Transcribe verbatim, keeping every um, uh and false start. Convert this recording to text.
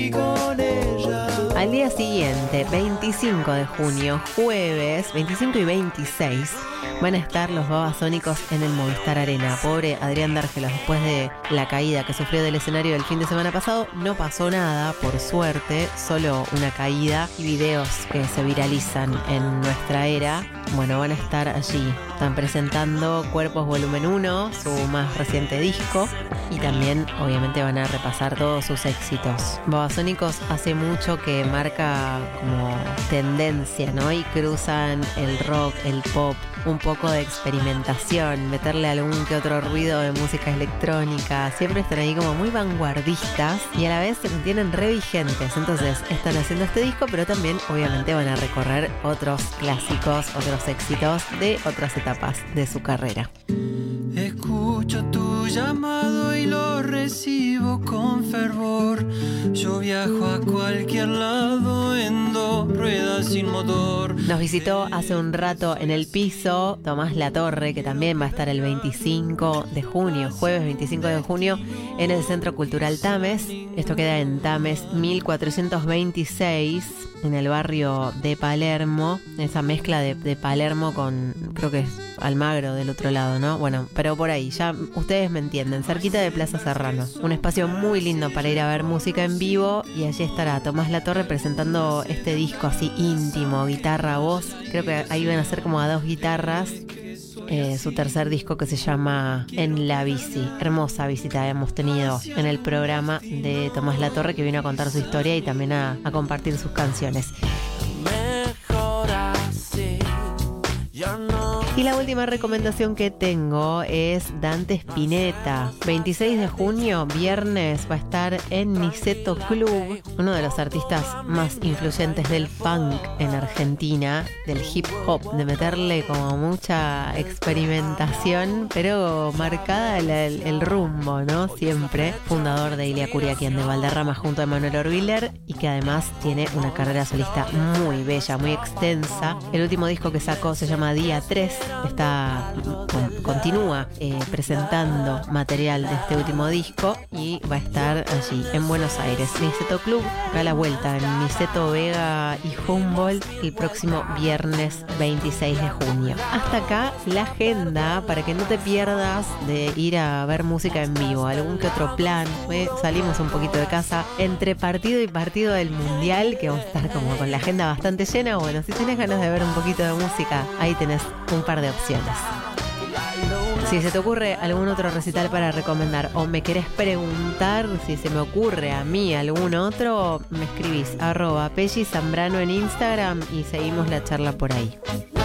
Al día siguiente, veinticinco de junio, jueves, veinticinco y veintiséis, van a estar los Babasónicos en el Movistar Arena. Pobre Adrián Dárgelos, después de la caída que sufrió del escenario del fin de semana pasado, no pasó nada, por suerte, solo una caída y videos que se viralizan en nuestra era. Bueno, van a estar allí. Están presentando Cuerpos Volumen uno, su más reciente disco, y también, obviamente, van a repasar todos sus éxitos. Babasónicos hace mucho que marca como tendencia, ¿no? Y cruzan el rock, el pop, un poco de experimentación, meterle algún que otro ruido de música electrónica. Siempre están ahí como muy vanguardistas y a la vez se mantienen re vigentes. Entonces están haciendo este disco, pero también obviamente van a recorrer otros clásicos, otros éxitos de otras etapas de su carrera. Escucho tu llamado y lo recibo con fervor. Yo viajo a cualquier lado en dos ruedas sin motor. Nos visitó hace un rato en el piso Tomás Latorre, que también va a estar el veinticinco de junio, jueves veinticinco de junio, en el Centro Cultural Tames. Esto queda en Tames mil cuatrocientos veintiséis, en el barrio de Palermo. Esa mezcla de, de Palermo con, creo que es Almagro del otro lado, ¿no? Bueno, pero por ahí, ya ustedes me entienden, cerquita de Plaza Serrano. Un espacio muy lindo para ir a ver música en vivo, y allí estará Tomás Latorre presentando este disco así íntimo, guitarra, voz. Creo que ahí van a ser como a dos guitarras. Eh, su tercer disco, que se llama En la bici. Hermosa visita hemos tenido en el programa de Tomás Latorre, que vino a contar su historia y también a, a compartir sus canciones. Y la última recomendación que tengo es Dante Spinetta. veintiséis de junio, viernes, va a estar en Niceto Club, uno de los artistas más influyentes del funk en Argentina, del hip hop, de meterle como mucha experimentación, pero marcada el, el, el rumbo, ¿no? Siempre. Fundador de Ilia Curiaquian de Valderrama junto a Emanuel Orviller, y que además tiene una carrera solista muy bella, muy extensa. El último disco que sacó se llama Día tres. Está, con, continúa eh, presentando material de este último disco, y va a estar allí en Buenos Aires, Niceto Club, acá a la vuelta, en Niceto, Vega y Humboldt, el próximo viernes veintiséis de junio. Hasta acá la agenda, para que no te pierdas de ir a ver música en vivo, algún que otro plan. ¿eh? Salimos un poquito de casa entre partido y partido del Mundial, que vamos a estar como con la agenda bastante llena. Bueno, si tenés ganas de ver un poquito de música, ahí tenés un par de opciones. Si se te ocurre algún otro recital para recomendar, o me querés preguntar si se me ocurre a mí algún otro, me escribís arroba Pelli Zambrano en Instagram y seguimos la charla por ahí.